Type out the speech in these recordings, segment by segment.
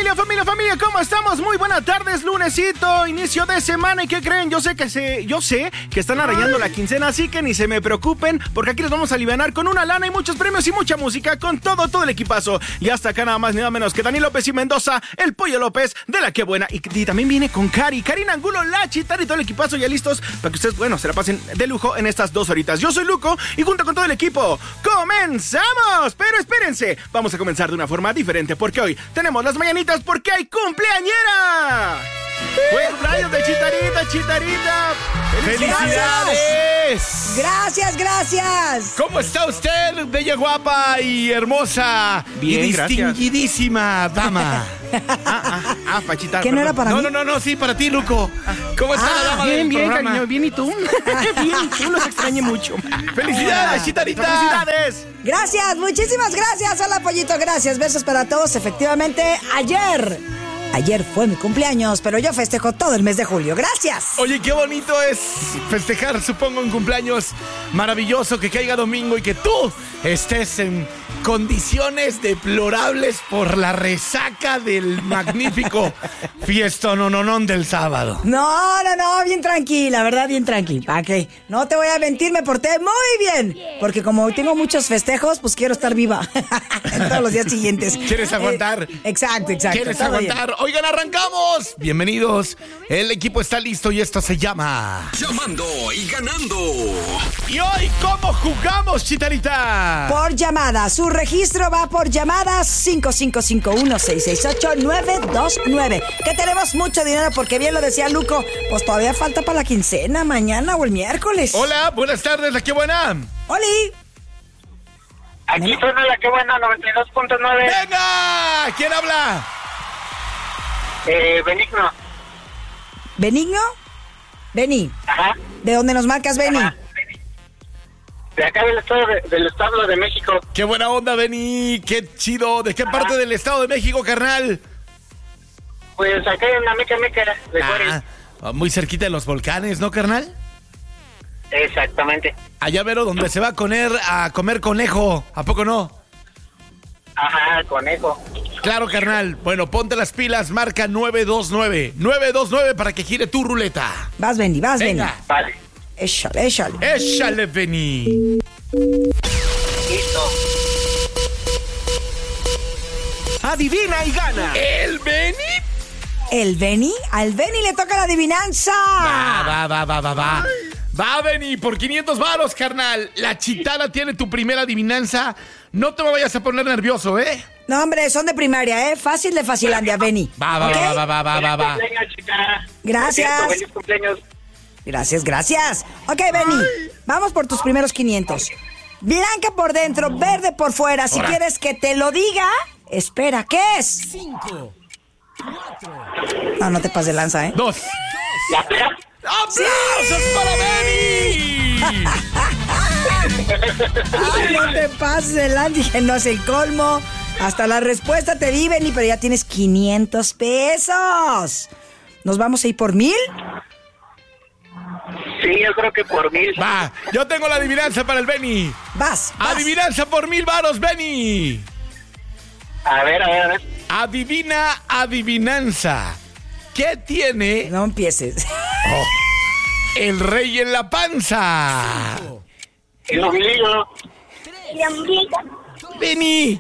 Familia, ¿cómo estamos? Muy buenas tardes, lunesito, inicio de semana. ¿Y qué creen? Yo sé que están arañando la quincena, así que ni se me preocupen, porque aquí les vamos a alivianar con una lana y muchos premios y mucha música con todo el equipazo. Y hasta acá nada más ni nada menos que Dani López y Mendoza, el Pollo López de La Que Buena. Y también viene con Karina Angulo, la Chitara y todo el equipazo ya listos para que ustedes, se la pasen de lujo en estas 2 horitas. Yo soy Luco y junto con todo el equipo, ¡comenzamos! Pero espérense, vamos a comenzar de una forma diferente, porque hoy tenemos las mañanitas porque hay cumpleañera. ¡Buen cumpleaños de Chitarita! ¡Felicidades! Gracias. ¿Cómo está usted, bella, guapa y hermosa? Bien, y distinguidísima dama? Para Chitara. ¿Qué no era para mí? No, sí, para ti, Luco. ¿Cómo está la dama del Bien, programa? cariño, bien, ¿y tú? Bien, tú los extrañé mucho. ¡Felicidades, Chitarita! ¡Felicidades! Gracias, muchísimas gracias. Hola, Pollito, gracias. Besos para todos. Efectivamente, Ayer fue mi cumpleaños, pero yo festejo todo el mes de julio. ¡Gracias! Oye, qué bonito es festejar, supongo, un cumpleaños maravilloso, que caiga domingo y que tú estés en condiciones deplorables por la resaca del magnífico fiestonononón del sábado. No, bien tranquila, ¿verdad? Bien tranquila. ¿Para qué? No te voy a mentir, me porté muy bien. Porque como hoy tengo muchos festejos, pues quiero estar viva en todos los días siguientes. ¿Quieres aguantar? Exacto. ¿Quieres aguantar? Bien. Oigan, arrancamos. Bienvenidos. El equipo está listo y esto se llama... Llamando y ganando. ¿Y hoy cómo jugamos, Chitarita? Por llamada. Su registro va por llamadas 5551-668-929. Que tenemos mucho dinero porque bien lo decía Luco, pues todavía falta para la quincena, mañana o el miércoles. Hola, buenas tardes, La Que Buena. ¡Oli! Aquí suena La Que Buena, 92.9. ¡Venga! ¿Quién habla? Benigno. ¿Benigno? Beni. Ajá. ¿De dónde nos marcas, Beni? Ajá. De acá del Estado de México. ¡Qué buena onda, Beni! ¡Qué chido! ¿De qué parte del Estado de México, carnal? Pues acá en la Meca de Juárez. Muy cerquita de los volcanes, ¿no, carnal? Exactamente. Allá, Vero, donde se va a comer conejo. ¿A poco no? Ajá, conejo. Claro, carnal. Bueno, ponte las pilas, marca 929. 929 para que gire tu ruleta. Vas, Beni, Venga. Beni. Vale. Échale, Beni. Listo. Adivina y gana. ¿El Beni? ¿El Beni? Al Beni le toca la adivinanza. Va. Va, Beni, por 500 varos, carnal. La Chitara tiene tu primera adivinanza. No te me vayas a poner nervioso, ¿eh? No, hombre, son de primaria, ¿eh? Fácil de Facilandia, Beni. Va. Venga, chica. Gracias. Feliz cumpleaños. Gracias. Ok, Beni, vamos por tus primeros 500. Blanca por dentro, verde por fuera. Si quieres que te lo diga, espera, ¿qué es? 5, 4. No te pases de lanza, ¿eh? 2. ¿La pera? ¡Aplausos para Beni! Ay, no te pases de lanza. Dije, no es el colmo. Hasta la respuesta te di, Beni, pero ya tienes 500 pesos. ¿Nos vamos a ir por 1000? Sí, yo creo que por 1000. Va, yo tengo la adivinanza para el Beni. Vas. Adivinanza por 1000 varos, Beni. A ver. Adivinanza. ¿Qué tiene No empieces. el rey en la panza? El ombligo. Beni.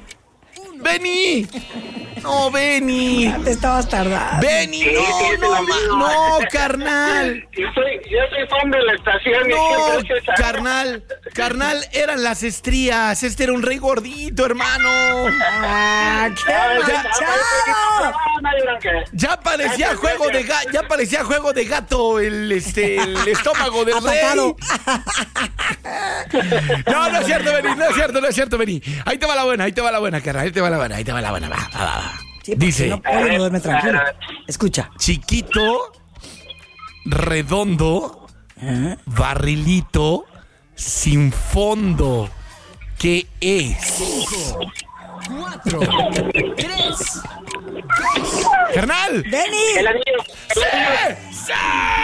No, Beni. Te estabas tardando. Beni, Sí, es el ombligo. no, carnal. Yo soy fan de la estación. No, y siempre carnal, eran las estrías. Este era un rey gordito, hermano. ¡Ah, qué manchado! Ya parecía juego de gato el estómago del Atacado. rey. No es cierto, Beni. Ahí te va la buena, carnal. Va. Sí, Dice, no puedo duerme tranquilo. Escucha. chiquito, redondo, barrilito, sin fondo. ¿Qué es? 5, 4, 3. ¡Carnal! ¡Beni! El anillo. ¡Sí!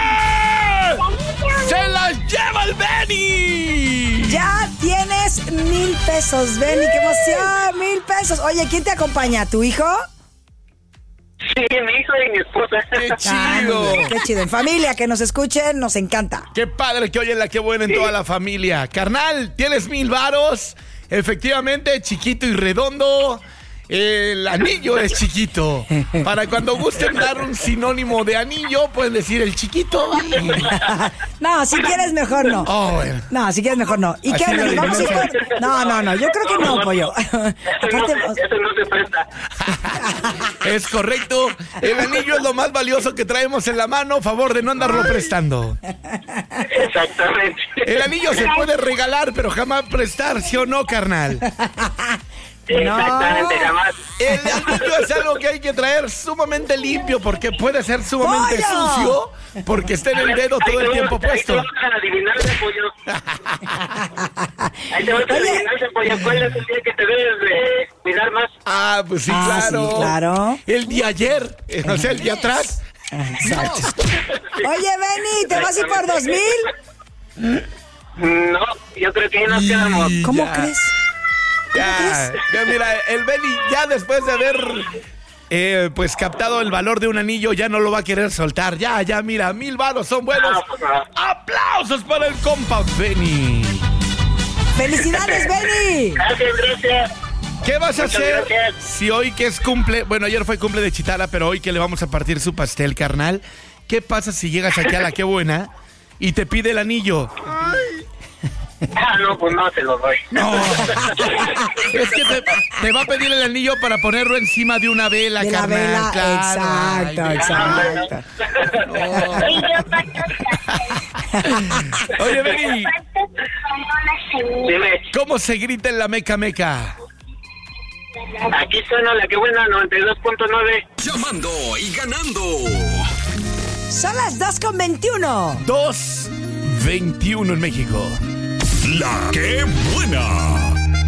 ¡Se las lleva el Beni! Ya tienes 1000 pesos, Beni. ¡Qué emoción! 1000 pesos. Oye, ¿quién te acompaña? ¿Tu hijo? Sí, mi hijo y mi esposa. ¡Qué Ah, chido! muy bien, qué chido. En familia, que nos escuchen, nos encanta. ¡Qué padre que oyen la que buena en toda la familia! Carnal, tienes 1,000 varos. Efectivamente, chiquito y redondo. El anillo es chiquito. Para cuando gusten dar un sinónimo de anillo, pueden decir el chiquito. No, si quieres mejor no. Oh, bueno. No, si quieres mejor no. ¿Y Así qué? la ¿Nos vamos a ir diferencia. con- No, yo creo que no, pollo. Eso Aparte, no se presta. Es correcto. El anillo es lo más valioso que traemos en la mano. Favor de no andarlo prestando. Exactamente. El anillo se puede regalar, pero jamás prestar, ¿sí o no, carnal? Exactamente, jamás. El anillo es algo que hay que traer sumamente limpio porque puede ser sumamente ¡Pollo! sucio porque está en el dedo todo el tiempo Ahí te puesto. vas a adivinarse, pollo. Ahí te vas a adivinarse, pollo. ¿Cuál es el día que te debes de cuidar más? Ah, pues sí, Ah, claro. sí, claro. El de ayer, o sea, el de atrás. Exacto. Oye, Benny, ¿te vas a ir por 2,000? No, yo creo que ya nos quedamos. Y ¿Cómo ya, crees? Ya, mira, el Benny ya después de haber pues captado el valor de un anillo ya no lo va a querer soltar. Ya, mira, 1,000 varos son buenos. No, pues no. ¡Aplausos para el compa Benny! ¡Felicidades, Benny! Gracias. ¿Qué vas a Muchas hacer gracias. si hoy que es cumple? Bueno, ayer fue cumple de Chitara, pero hoy que le vamos a partir su pastel, carnal. ¿Qué pasa si llegas aquí a la Qué Buena y te pide el anillo? No, pues no se lo doy. No. Es que te va a pedir el anillo para ponerlo encima de una vela, De la carnal. vela, Claro. exacto. Oye, Benny, Dime, ¿cómo se grita en la Meca Meca? aquí suena la que buena 92.9. Llamando y ganando. Son las 2:21. 2:21 en México. La que buena.